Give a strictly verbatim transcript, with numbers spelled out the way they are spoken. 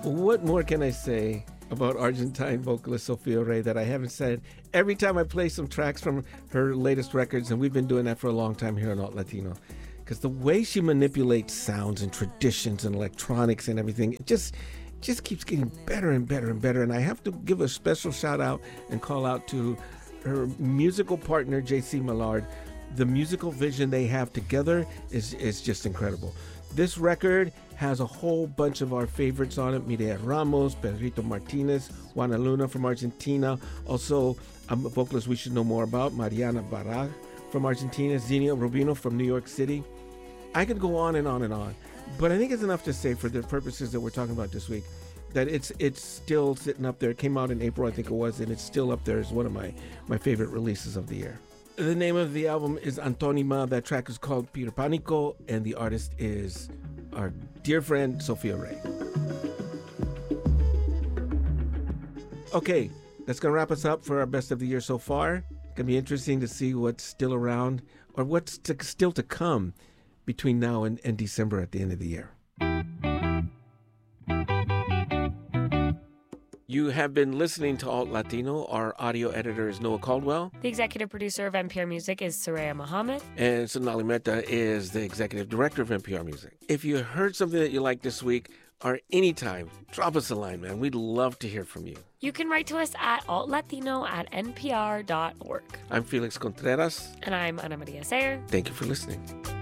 What more can I say about Argentine vocalist Sofia Rey that I haven't said every time I play some tracks from her latest records, and we've been doing that for a long time here on Alt Latino. Because the way she manipulates sounds and traditions and electronics and everything, it just just keeps getting better and better and better. And I have to give a special shout out and call out to her musical partner, J C Millard. The musical vision they have together is, is just incredible. This record has a whole bunch of our favorites on it. Mireya Ramos, Pedrito Martinez, Juana Luna from Argentina. Also, a vocalist we should know more about, Mariana Barag from Argentina, Zinio Rubino from New York City. I could go on and on and on, but I think it's enough to say for the purposes that we're talking about this week that it's it's still sitting up there. It came out in April, I think it was, and it's still up there as one of my, my favorite releases of the year. The name of the album is Antónima. That track is called Peter Pánico, and the artist is our dear friend Sofia Rey. Okay, that's going to wrap us up for our best of the year so far. It's going to be interesting to see what's still around or what's to, still to come between now and, and December at the end of the year. You have been listening to Alt Latino. Our audio editor is Noah Caldwell. The executive producer of N P R Music is Soraya Mohammed. And Sonali Mehta is the executive director of N P R Music. If you heard something that you liked this week or anytime, drop us a line, man. We'd love to hear from you. You can write to us at altlatino at n p r dot org. I'm Felix Contreras. And I'm Ana Maria Sayer. Thank you for listening.